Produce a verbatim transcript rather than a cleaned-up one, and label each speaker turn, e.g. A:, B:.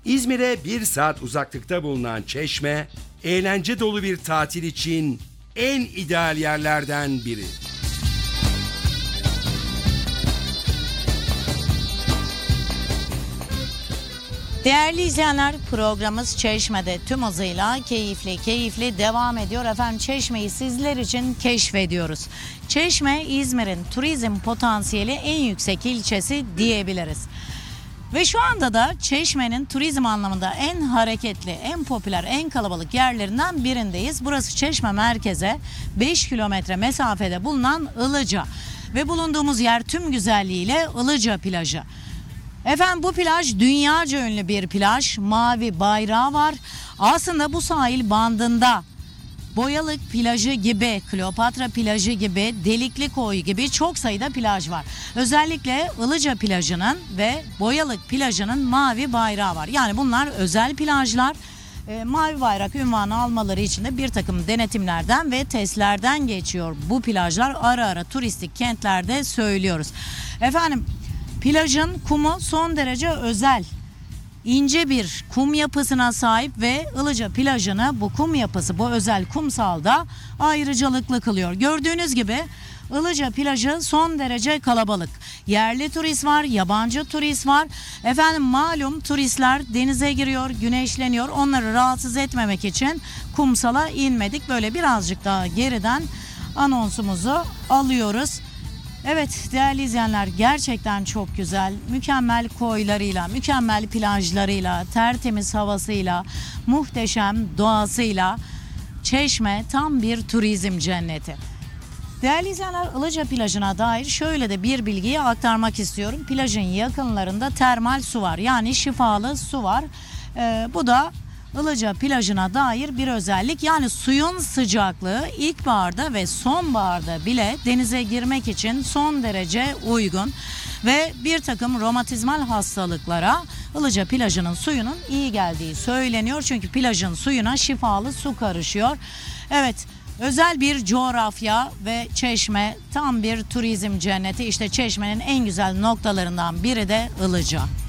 A: İzmir'e bir saat uzaklıkta bulunan Çeşme, eğlence dolu bir tatil için en ideal yerlerden biri.
B: Değerli izleyenler, programımız Çeşme'de tüm hızıyla keyifli keyifli devam ediyor. Efendim, Çeşme'yi sizler için keşfediyoruz. Çeşme, İzmir'in turizm potansiyeli en yüksek ilçesi diyebiliriz. Ve şu anda da Çeşme'nin turizm anlamında en hareketli, en popüler, en kalabalık yerlerinden birindeyiz. Burası Çeşme merkeze beş kilometre mesafede bulunan Ilıca. Ve bulunduğumuz yer tüm güzelliğiyle Ilıca plajı. Efendim, bu plaj dünyaca ünlü bir plaj. Mavi bayrağı var. Aslında bu sahil bandında Boyalık plajı gibi, Kleopatra plajı gibi, Delikli Koy gibi çok sayıda plaj var. Özellikle Ilıca plajının ve Boyalık plajının mavi bayrağı var. Yani bunlar özel plajlar. E, mavi bayrak ünvanı almaları için de bir takım denetimlerden ve testlerden geçiyor bu plajlar. Ara ara turistik kentlerde söylüyoruz. Efendim, plajın kumu son derece özel. İnce bir kum yapısına sahip ve Ilıca plajını bu kum yapısı, bu özel kumsalda ayrıcalıklı kılıyor. Gördüğünüz gibi Ilıca plajı son derece kalabalık. Yerli turist var, yabancı turist var. Efendim, malum turistler denize giriyor, güneşleniyor. Onları rahatsız etmemek için kumsala inmedik. Böyle birazcık daha geriden anonsumuzu alıyoruz. Evet değerli izleyenler, gerçekten çok güzel, mükemmel koylarıyla, mükemmel plajlarıyla, tertemiz havasıyla, muhteşem doğasıyla Çeşme tam bir turizm cenneti. Değerli izleyenler, Ilıca plajına dair şöyle de bir bilgiyi aktarmak istiyorum. Plajın yakınlarında termal su var, yani şifalı su var. Ee, bu da Ilıca plajına dair bir özellik. Yani suyun sıcaklığı ilkbaharda ve sonbaharda bile denize girmek için son derece uygun ve bir takım romatizmal hastalıklara Ilıca plajının suyunun iyi geldiği söyleniyor. Çünkü plajın suyuna şifalı su karışıyor. Evet, özel bir coğrafya ve Çeşme tam bir turizm cenneti. İşte Çeşme'nin en güzel noktalarından biri de Ilıca.